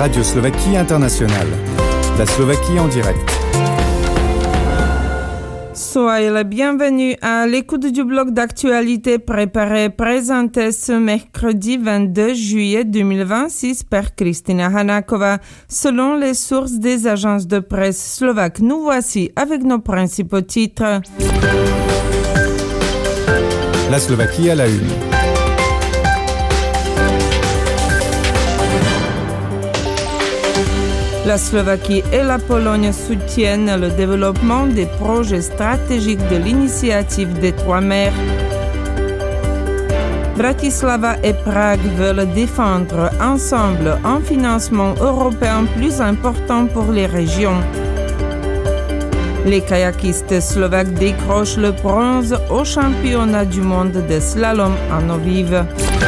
Radio Slovaquie Internationale. La Slovaquie en direct. Soyez les bienvenus à l'écoute du bloc d'actualité préparé et présenté ce mercredi 22 juillet 2026 par Kristina Hanáková. Selon les sources des agences de presse slovaques, nous voici avec nos principaux titres. La Slovaquie à la une. La Slovaquie et la Pologne soutiennent le développement des projets stratégiques de l'initiative des Trois mers. Bratislava et Prague veulent défendre ensemble un financement européen plus important pour les régions. Les kayakistes slovaques décrochent le bronze au championnat du monde de slalom en eau vive.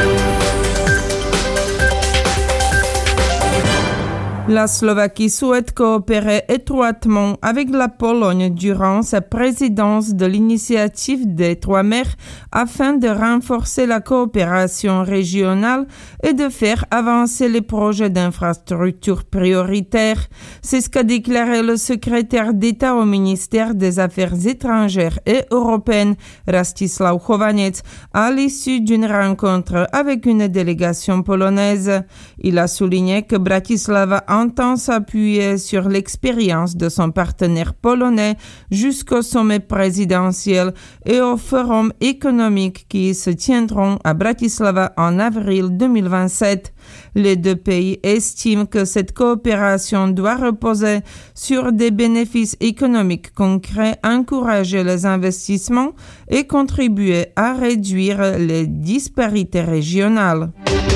La Slovaquie souhaite coopérer étroitement avec la Pologne durant sa présidence de l'initiative des Trois mers afin de renforcer la coopération régionale et de faire avancer les projets d'infrastructures prioritaires. C'est ce qu'a déclaré le secrétaire d'État au ministère des Affaires étrangères et européennes, Rastislav Chovanec, à l'issue d'une rencontre avec une délégation polonaise. Il a souligné que Bratislava entend s'appuyer sur l'expérience de son partenaire polonais jusqu'au sommet présidentiel et au forum économique qui se tiendront à Bratislava en avril 2027. Les deux pays estiment que cette coopération doit reposer sur des bénéfices économiques concrets, encourager les investissements et contribuer à réduire les disparités régionales.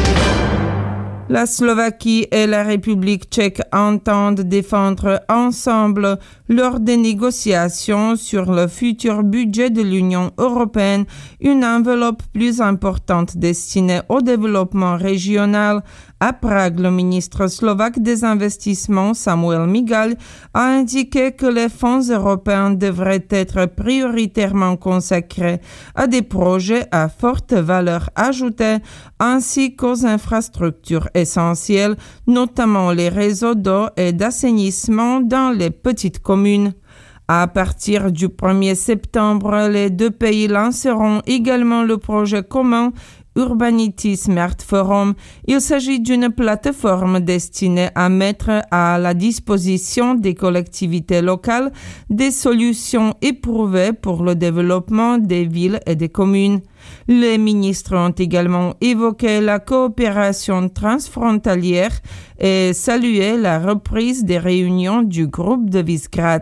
La Slovaquie et la République tchèque entendent défendre ensemble lors des négociations sur le futur budget de l'Union européenne une enveloppe plus importante destinée au développement régional. À Prague, le ministre slovaque des investissements, Samuel Migal, a indiqué que les fonds européens devraient être prioritairement consacrés à des projets à forte valeur ajoutée ainsi qu'aux infrastructures essentielles, notamment les réseaux d'eau et d'assainissement dans les petites communes. À partir du 1er septembre, les deux pays lanceront également le projet commun Urbanity Smart Forum. Il s'agit d'une plateforme destinée à mettre à la disposition des collectivités locales des solutions éprouvées pour le développement des villes et des communes. Les ministres ont également évoqué la coopération transfrontalière et salué la reprise des réunions du groupe de Visegrad.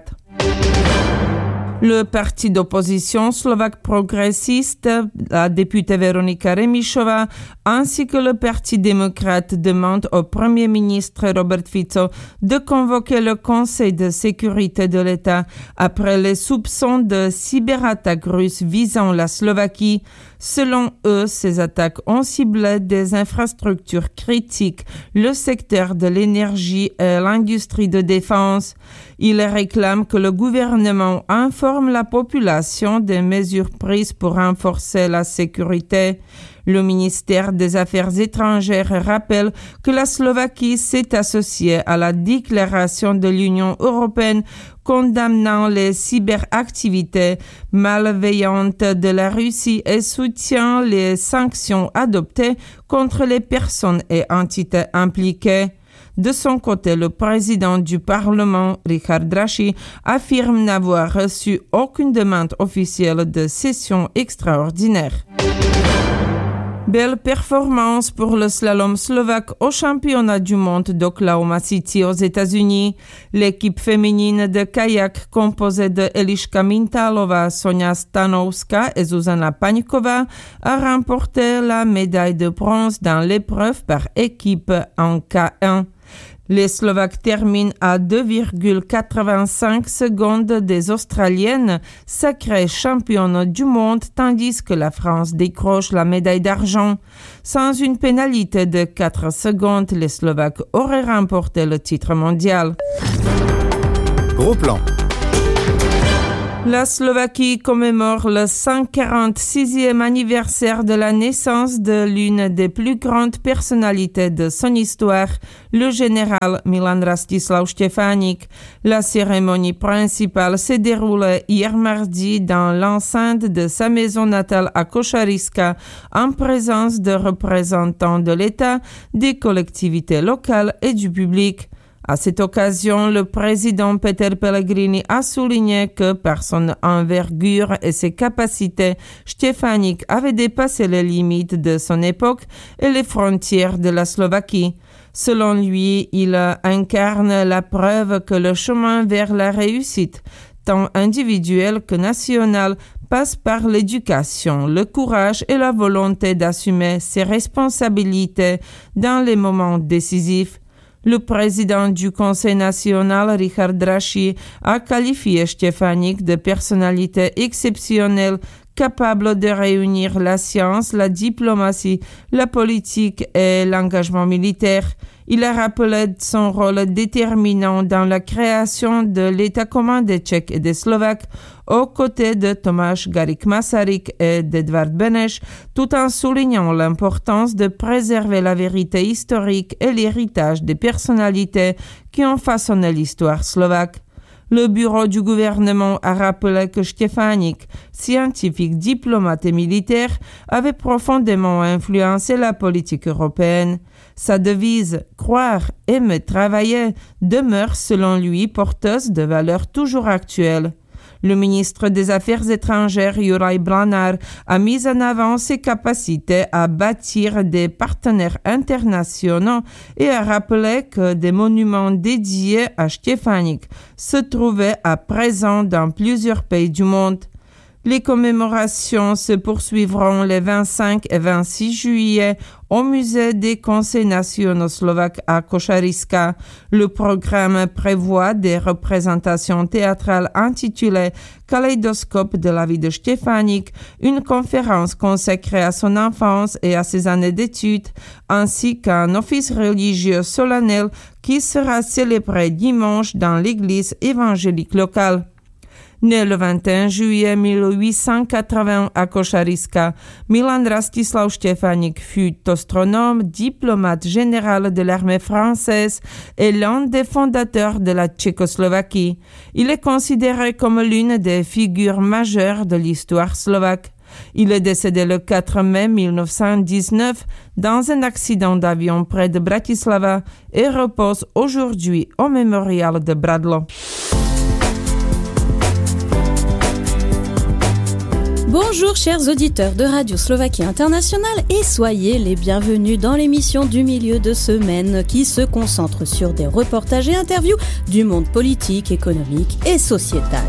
Le parti d'opposition slovaque progressiste, la députée Veronika Remišová, ainsi que le parti démocrate demandent au Premier ministre Robert Fico de convoquer le Conseil de sécurité de l'État après les soupçons de cyberattaques russes visant la Slovaquie. Selon eux, ces attaques ont ciblé des infrastructures critiques, le secteur de l'énergie et l'industrie de défense. Ils réclament que le gouvernement informe la population des mesures prises pour renforcer la sécurité. Le ministère des Affaires étrangères rappelle que la Slovaquie s'est associée à la déclaration de l'Union européenne condamnant les cyberactivités malveillantes de la Russie et soutient les sanctions adoptées contre les personnes et entités impliquées. De son côté, le président du Parlement, Richard Draši, affirme n'avoir reçu aucune demande officielle de session extraordinaire. Belle performance pour le slalom slovaque au championnat du monde d'Oklahoma City aux États-Unis. L'équipe féminine de kayak composée de Eliška Mintálová, Sonia Stanovská et Zuzana Paňková a remporté la médaille de bronze dans l'épreuve par équipe en K1. Les Slovaques terminent à 2,85 secondes des Australiennes, sacrées championnes du monde, tandis que la France décroche la médaille d'argent. Sans une pénalité de 4 secondes, les Slovaques auraient remporté le titre mondial. Gros plan. La Slovaquie commémore le 146e anniversaire de la naissance de l'une des plus grandes personnalités de son histoire, le général Milan Rastislav Štefánik. La cérémonie principale s'est déroulée hier mardi dans l'enceinte de sa maison natale à Košariska, en présence de représentants de l'État, des collectivités locales et du public. À cette occasion, le président Peter Pellegrini a souligné que par son envergure et ses capacités, Štefánik avait dépassé les limites de son époque et les frontières de la Slovaquie. Selon lui, il incarne la preuve que le chemin vers la réussite, tant individuelle que nationale, passe par l'éducation, le courage et la volonté d'assumer ses responsabilités dans les moments décisifs. Le président du Conseil national, Richard Draši, a qualifié Štefánik de personnalité exceptionnelle, capable de réunir la science, la diplomatie, la politique et l'engagement militaire. Il a rappelé son rôle déterminant dans la création de l'État commun des Tchèques et des Slovaques, aux côtés de Tomáš Garrigue-Masaryk et d'Edvard Beneš, tout en soulignant l'importance de préserver la vérité historique et l'héritage des personnalités qui ont façonné l'histoire slovaque. Le bureau du gouvernement a rappelé que Štefánik, scientifique, diplomate et militaire, avait profondément influencé la politique européenne. Sa devise « Croire, aimer, travailler » demeure selon lui porteuse de valeurs toujours actuelles. Le ministre des Affaires étrangères, Juraj Blanár, a mis en avant ses capacités à bâtir des partenaires internationaux et a rappelé que des monuments dédiés à Štefánik se trouvaient à présent dans plusieurs pays du monde. Les commémorations se poursuivront les 25 et 26 juillet au musée des Conseils nationaux slovaques à Košariska. Le programme prévoit des représentations théâtrales intitulées Kaléidoscope de la vie de Štefánik, une conférence consacrée à son enfance et à ses années d'études, ainsi qu'un office religieux solennel qui sera célébré dimanche dans l'église évangélique locale. Né le 21 juillet 1880 à Košariska, Milan Rastislav Štefánik fut astronome, diplomate général de l'armée française et l'un des fondateurs de la Tchécoslovaquie. Il est considéré comme l'une des figures majeures de l'histoire slovaque. Il est décédé le 4 mai 1919 dans un accident d'avion près de Bratislava et repose aujourd'hui au mémorial de Bradlo. Bonjour chers auditeurs de Radio Slovaquie Internationale et soyez les bienvenus dans l'émission du milieu de semaine qui se concentre sur des reportages et interviews du monde politique, économique et sociétal.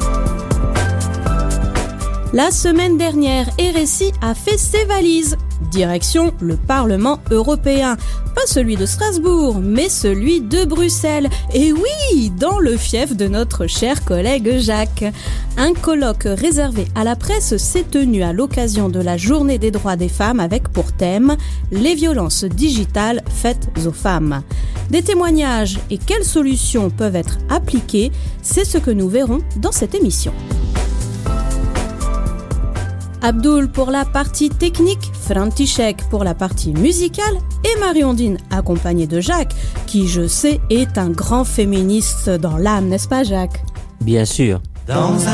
La semaine dernière, RSI a fait ses valises. Direction le Parlement européen. Pas celui de Strasbourg, mais celui de Bruxelles. Et oui, dans le fief de notre cher collègue Jacques. Un colloque réservé à la presse s'est tenu à l'occasion de la Journée des droits des femmes avec pour thème « Les violences digitales faites aux femmes ». Des témoignages et quelles solutions peuvent être appliquées, c'est ce que nous verrons dans cette émission. Abdul pour la partie technique, František pour la partie musicale et Marie-Ondine accompagnée de Jacques, qui je sais est un grand féministe dans l'âme, n'est-ce pas Jacques ? Bien sûr.